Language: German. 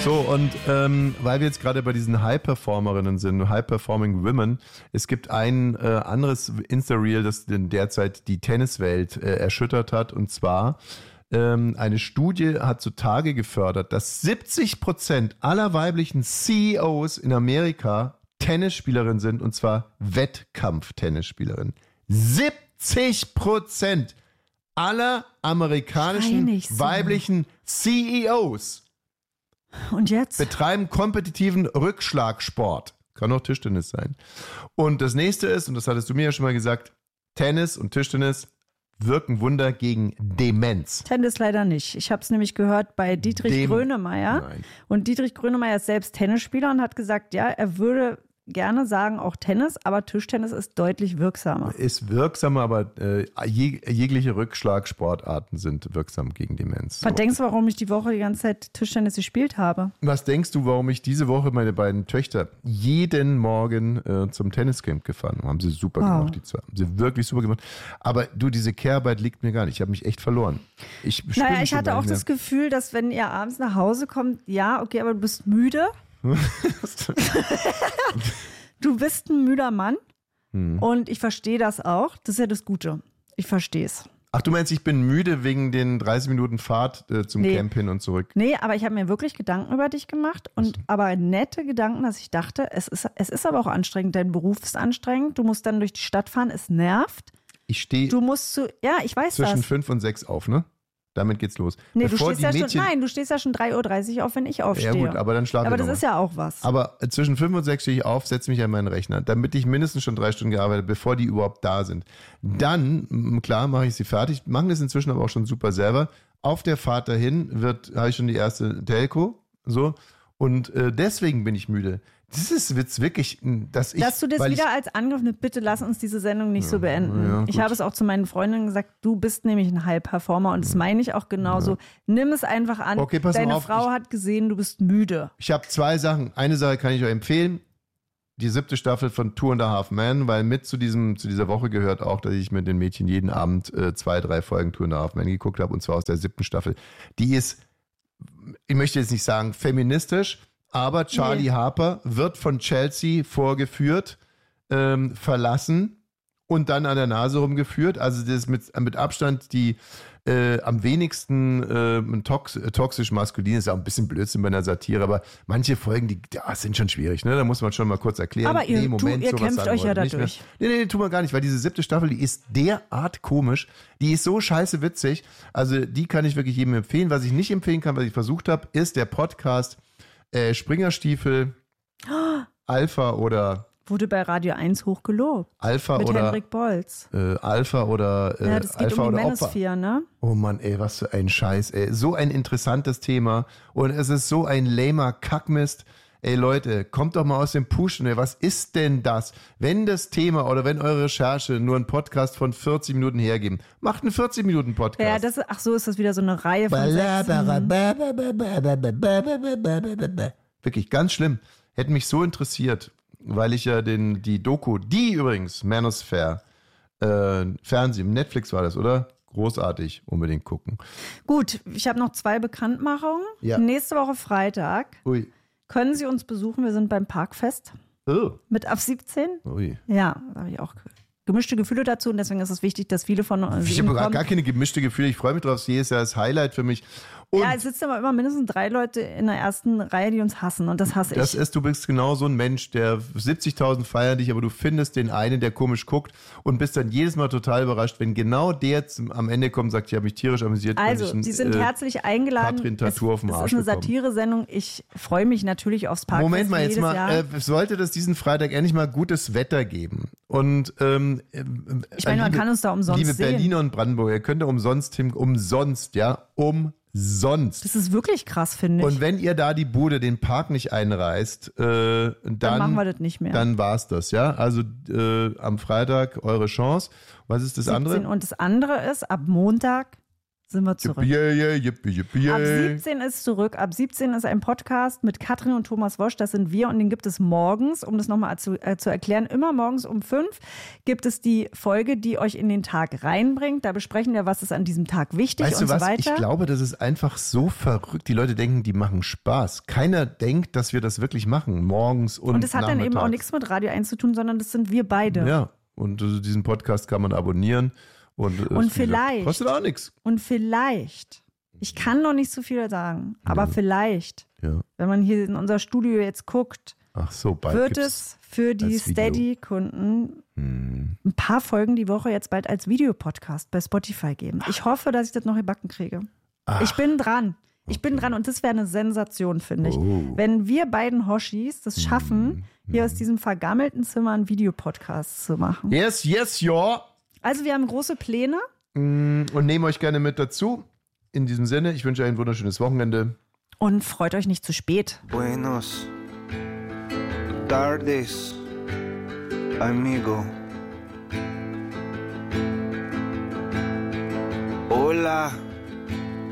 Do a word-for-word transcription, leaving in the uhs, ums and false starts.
So, und ähm, weil wir jetzt gerade bei diesen High-Performerinnen sind, High-Performing Women, es gibt ein äh, anderes Insta-Reel, das derzeit die Tenniswelt äh, erschüttert hat, und zwar ähm, eine Studie hat zutage gefördert, dass siebzig Prozent aller weiblichen C E Os in Amerika Tennisspielerinnen sind, und zwar Wettkampf-Tennisspielerinnen. siebzig Prozent aller amerikanischen so. weiblichen C E Os Und jetzt? betreiben kompetitiven Rückschlagsport. Kann auch Tischtennis sein. Und das nächste ist, und das hattest du mir ja schon mal gesagt, Tennis und Tischtennis wirken Wunder gegen Demenz. Tennis leider nicht. Ich habe es nämlich gehört bei Dietrich Dem- Grönemeyer. Nein. Und Dietrich Grönemeyer ist selbst Tennisspieler und hat gesagt, ja, er würde gerne sagen auch Tennis, aber Tischtennis ist deutlich wirksamer. Ist wirksamer, aber äh, jeg jegliche Rückschlagsportarten sind wirksam gegen Demenz. Was denkst du, warum ich die Woche die ganze Zeit Tischtennis gespielt habe? Was denkst du, warum ich diese Woche meine beiden Töchter jeden Morgen äh, zum Tenniscamp gefahren habe? Haben sie super Wow. gemacht, die zwei. Haben sie wirklich super gemacht. Aber du, diese Care-Arbeit liegt mir gar nicht. Ich habe mich echt verloren. Ich spür Naja, mich ich schon hatte gar auch nicht mehr. das Gefühl, dass wenn ihr abends nach Hause kommt, ja, okay, aber du bist müde. Du bist ein müder Mann Hm. und ich verstehe das auch. Das ist ja das Gute. Ich verstehe es. Ach, du meinst, ich bin müde wegen den dreißig Minuten Fahrt äh, zum Nee. Camp hin und zurück? Nee, aber ich habe mir wirklich Gedanken über dich gemacht und aber nette Gedanken, dass ich dachte, es ist, es ist aber auch anstrengend, dein Beruf ist anstrengend, du musst dann durch die Stadt fahren, es nervt. Ich stehe Du musst zu, ja, ich weiß zwischen das. fünf und sechs auf, ne? Damit geht's los. Nee, du Bevor stehst die ja Mädchen, schon, nein, du stehst ja schon drei Uhr dreißig auf, wenn ich aufstehe. Ja gut, aber dann schlafe Aber ich das noch ist mal. ja auch was. Aber äh, zwischen fünf und sechs stehe ich auf, setze mich an meinen Rechner, damit ich mindestens schon drei Stunden gearbeitet habe, bevor die überhaupt da sind. Dann, m, klar, mache ich sie fertig, machen das inzwischen aber auch schon super selber. Auf der Fahrt dahin wird, habe ich schon die erste Telco, so. Und äh, deswegen bin ich müde. Das ist jetzt wirklich, dass ich... Dass du das weil wieder ich, als Angriff nimmst, bitte lass uns diese Sendung nicht so beenden. ja, ich gut. habe es auch zu meinen Freundinnen gesagt, du bist nämlich ein High-Performer und das meine ich auch genauso. Nimm es einfach an. Okay, pass mal Deine auf, Frau ich- hat gesehen, du bist müde. Ich habe zwei Sachen. Eine Sache kann ich euch empfehlen. Die siebte Staffel von Two and a Half Men, weil mit zu diesem zu dieser Woche gehört auch, dass ich mit den Mädchen jeden Abend äh, zwei, drei Folgen Two and a Half Men geguckt habe, und zwar aus der siebten Staffel. Die ist, ich möchte jetzt nicht sagen feministisch, aber Charlie Nee. Harper wird von Chelsea vorgeführt, ähm, verlassen und dann an der Nase rumgeführt. Also das ist mit, mit Abstand die äh, am wenigsten äh, tox toxisch maskulin, ist ja auch ein bisschen Blödsinn bei einer Satire, aber manche Folgen, die ja, sind schon schwierig, ne? Da muss man schon mal kurz erklären. Aber ihr- nee, Moment, du- ihr sowas kämpft sagen euch wir ja nicht dadurch. mehr. Nee, nee, nee, tun wir gar nicht, weil diese siebte Staffel, die ist derart komisch, die ist so scheiße witzig, also die kann ich wirklich jedem empfehlen. Was ich nicht empfehlen kann, was ich versucht habe, ist der Podcast äh, Springerstiefel, Alpha oder Wurde bei Radio eins hoch gelobt. Alpha Mit oder Henrik Bolz. äh, Alpha oder äh, Ja, das geht Alpha um die oder Opfer. Manosphere, ne? Oh Mann, ey, was für ein Scheiß, ey. So ein interessantes Thema und es ist so ein lamer Kackmist. Ey Leute, kommt doch mal aus dem Pushen, ey. Was ist denn das? Wenn das Thema oder wenn eure Recherche nur einen Podcast von vierzig Minuten hergeben, macht einen vierzig Minuten Podcast. Ja, das, ach so, ist das wieder so eine Reihe von sechs. Wirklich ganz schlimm. Hätte mich so interessiert, weil ich ja den, die Doku, die übrigens, Manosphere, äh, Fernsehen, Netflix war das, oder? Großartig, unbedingt gucken. Gut, ich habe noch zwei Bekanntmachungen. Ja. Nächste Woche Freitag Ui. können Sie uns besuchen. Wir sind beim Parkfest Oh. mit ab siebzehn. Ui. Ja, da habe ich auch gemischte Gefühle dazu und deswegen ist es wichtig, dass viele von uns Ich habe gar, kommen. gar keine gemischte Gefühle. Ich freue mich drauf. Es ist jedes Jahr das Highlight für mich. Und Ja, es sitzen aber immer mindestens drei Leute in der ersten Reihe, die uns hassen und das hasse das ich. ist, du bist genau so ein Mensch, der siebzigtausend feiern dich, aber du findest den einen, der komisch guckt und bist dann jedes Mal total überrascht, wenn genau der zum, am Ende kommt und sagt, ich habe mich tierisch amüsiert. weil Also, ich ein, Sie sind äh, herzlich eingeladen. Katrin Es, Tattoo auf dem es Arsch ist eine bekommen. Satire-Sendung. Ich freue mich natürlich aufs Parkfest. Moment mal, jetzt jedes mal, Jahr. äh, sollte das diesen Freitag endlich mal gutes Wetter geben. Und ähm, äh, Ich meine, man liebe- kann uns da umsonst Liebe sehen. Berliner und Brandenburger, ihr könnt da umsonst hin, umsonst, ja, umsonst. Das ist wirklich krass, finde ich. Und wenn ihr da die Bude, den Park nicht einreißt, äh, dann, Dann machen wir das nicht mehr. Dann war's das, ja. Also äh, am Freitag eure Chance. Was ist das siebzehn andere? Und das andere ist, ab Montag sind wir zurück. Yippie, yippie, yippie, yippie. Ab siebzehn ist zurück. Ab siebzehn ist ein Podcast mit Katrin und Thomas Wosch. Das sind wir und den gibt es morgens, um das nochmal zu, äh, zu erklären. Immer morgens um fünf gibt es die Folge, die euch in den Tag reinbringt. Da besprechen wir, was ist an diesem Tag wichtig weißt und du was? so weiter. Ich glaube, das ist einfach so verrückt. Die Leute denken, die machen Spaß. Keiner denkt, dass wir das wirklich machen. Morgens und Und es hat dann eben auch nachmittags. nichts mit Radio eins zu tun, sondern das sind wir beide. Ja, und äh, diesen Podcast kann man abonnieren. Und, äh, Und vielleicht. Kostet auch nichts. Und vielleicht, ich kann noch nicht so viel sagen, aber Ja. vielleicht, Ja. wenn man hier in unser Studio jetzt guckt, Ach so, bald wird gibt's es für die als Video. Steady-Kunden Hm. ein paar Folgen die Woche jetzt bald als Videopodcast bei Spotify geben. Ich hoffe, dass ich das noch gebacken kriege. Ach. Ich bin dran. Ich bin dran und das wäre eine Sensation, finde ich. Oh. Wenn wir beiden Hoshis das schaffen, hier aus diesem vergammelten Zimmer einen Videopodcast zu machen. Yes, yes, ja. Also wir haben große Pläne. Und nehmen euch gerne mit dazu. In diesem Sinne, ich wünsche euch ein wunderschönes Wochenende. Und freut euch nicht zu spät. Buenos tardes, amigo. Hola.